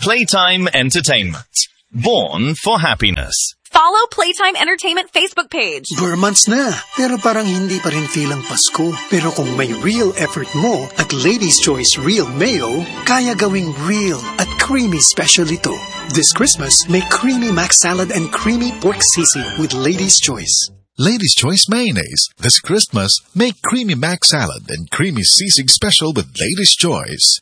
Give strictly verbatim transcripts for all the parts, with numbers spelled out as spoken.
Playtime Entertainment. Born for happiness. Follow Playtime Entertainment Facebook page. Four months na, pero parang hindi pa rin feel ang Pasko. Pero kung may real effort mo at Lady's Choice Real Mayo, kaya gawing real at creamy special ito. This Christmas, make creamy mac salad and creamy pork sisig with Lady's Choice. Lady's Choice Mayonnaise. This Christmas, make creamy mac salad and creamy sisig special with Lady's Choice.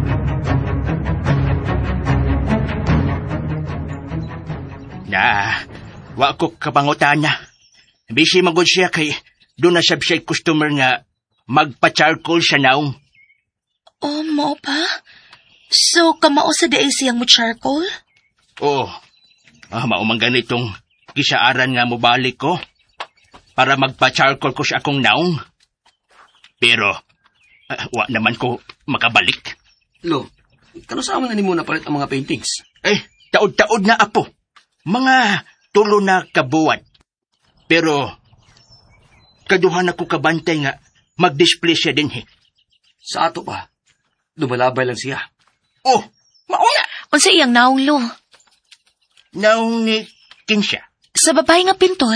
Na, wa ko kapangutana. Busy magod siya kay doon na siya customer nga magpa-charcoal siya naong. Oh, mo pa? So, kamao sa daay siyang mo charcoal? Oo. Ah, maumang ganitong kisaaran nga mo balik ko para magpa-charcoal ko siya akong naong. Pero, uh, wa naman ko makabalik. Lo, kano sa amin na mo napalit ang mga paintings? Eh, taod-taod na apo. Mga tulo na kabuwad. Pero, kaduhan ako kabantay nga mag-display siya din he. Sa ato pa, dumalabay lang siya. Oh, mauna! Unsa iyang naong, Lo? Naong ni Kinsya. Sa babae nga pintor?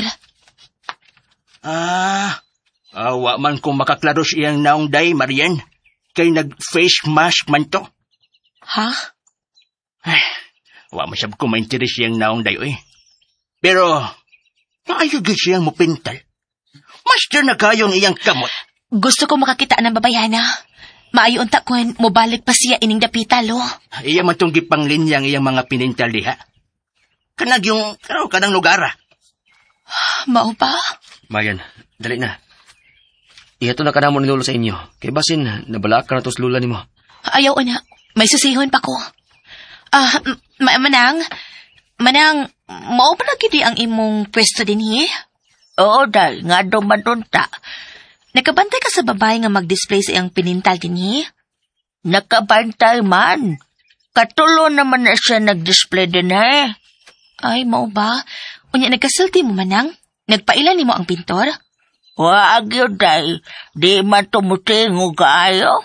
Ah, awa man kung makaklaro siyang naong day, Marian. Kay nag-face mask man to. Ha? Ay, wa masyab ko ma-interest siyang naong day, eh. Pero, maayog siyang mupintal. Master na kayong iyang kamot. Gusto ko makakita ng babayana. Maayo unta kung mobalik pa siya ining dapita, Lo. Iya man tong gipanglinyang iyang mga pinintal diha. Kanag yung, karaw ka ng lugara. Mao pa? Mayan, dali na. Iyato na ka na mo ni Lolo sa inyo. Kay basin, nabalak ka na tos lula ni mo. Ayaw na. May susihon pa ko. Ah, uh, ma- manang, manang, mao ba na gidi ang imong pwesto din hi? Oo, day, nga dumadunta. Nakabantay ka sa babae nga mag-display sa iyang pinintal din hi? Nakabantay man. Katulo naman na siya nag-display din eh. Ay, mao ba? Unya, nagkasulti mo manang? Nagpailan ni mo ang pintor? Waag yun, day. Di man tumutingo kaayo.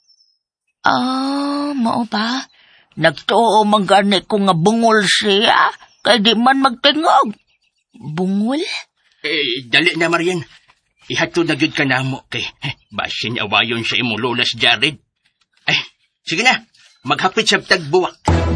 Ah, mao ba? Nagtuo man gani ko nga bungol siya, kay di man magtingog. Bungol? Eh, dali na, Marian. Ihatod na gyud ka na mo, kay eh, basin awayon sa imong lunas, Jared. Ay, sige na, maghapit sa tagbuwak.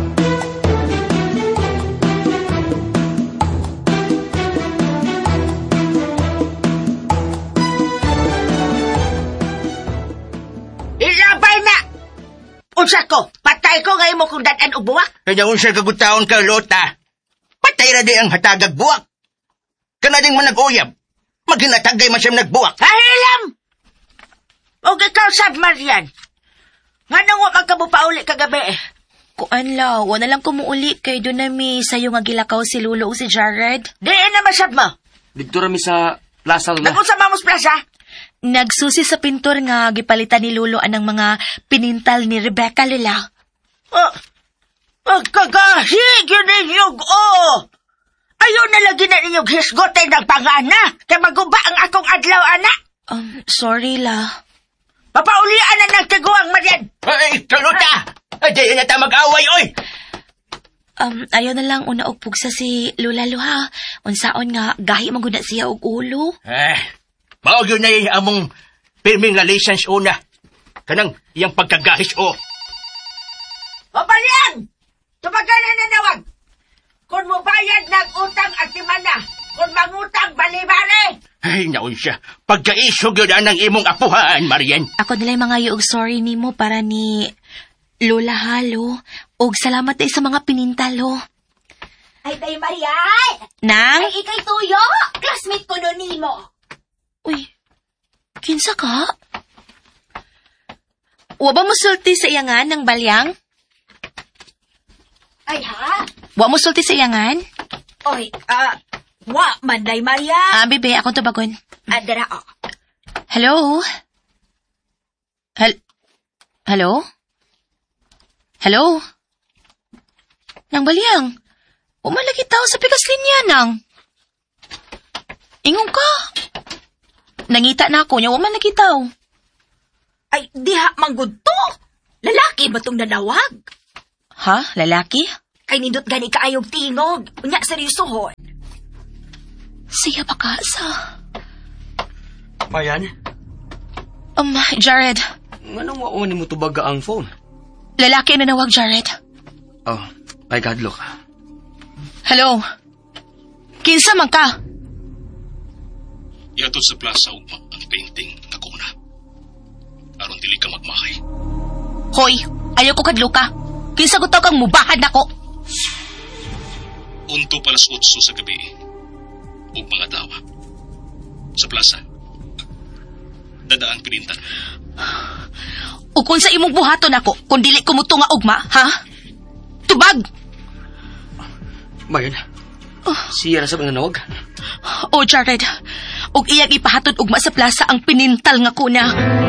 Ilabay na! Unsa ko, patay ko ngayon mo kung dadan o buwak? Kaya unsa kagutaon ka, Lota. Patay ra di ang hatagag buwak. Kanading man nag-uyab. Maghinatagay man siyang nagbuwak. Kahilam! O ikaw, Sab Marian. Nga nang wa magkabupauli kagabi eh. Kuan la, wala lang kumuuli kay doon na mi sayo nga gilakaw si Lulo o si Jared. Di na masab mo. Dito rami sa plaza na. Nagkun sa Mamos Plaza? Nagsusi sa pintor nga gipalitan ni Lulo anang mga pinintal ni Rebecca Lila. Oh, magkagahig yun ninyog, oh! Ayaw na lagi na ninyog hisgote ng pangana, kaya maguba ang akong adlaw, anak. Um, sorry la. Papaulian na nagtiguang, Marian. Ay, Lota! Ay, na ta mag-away, oy! Um, ayaw na lang una og pugsa si Lula Luha. Unsaon nga, gahi maguna siya og ulo. Eh, maog yun na yung among pirming nga license una. Kanang iyang pagkagahis, oh. O, Marian! Tumagal na nanawag. Kung mo bayad ng utang at timana, kung mangutang balibari. Ay, naon siya. Pagkaisog yun ang imong apuhan, Marian. Ako nila'y mga yuog sorry ni mo para ni Lola Halo. Og salamat ay sa mga pinintalo. Ay, bay Marian! Nang? Ay, ikay tuyo! Classmate ko nun ni mo. Uy, kinsa ka? Wa ba mo sulti sa iyangan ng balyang? Ay, ha? Wa mo sulti sa iyangan? Oy, ah, uh, wa, manday Marian. Ah, bebe, akong tubagon. Adara, oh. Hello? Hel... Hello? Hello? Nang balyang, umalagi tao sa pikas linya, nang. Ingong ka. Nangita na ako niya, waman Ay, diha manggod to. Lalaki ba tong nanawag? Ha? Lalaki? Kay nindot gani kaayog tingog. Unya, seryosohon. Siya ba ka sa... Bayan? Um, Jared. Anong mauman mo tubaga ang phone? Lalaki na nawag, Jared. Oh, my God, look. Hello? Kinsa man ka? Yato sa plaza ugma ang painting na kuna. Aron dili ka magmahay. Hoy, ayaw ko kadluka. Kinsa ko kang mubahan ako. Unto palas utso sa gabi. Ug mga tawa. Sa plaza. Dadaan pinintan. O kung sa imong buhaton ako, kung dili ko mo nga ugma, ha? Tubag! Bayan, siya na sa mga nawag. O Jared, og iyang ipahatod ugma sa plaza ang pinintal nga kuna.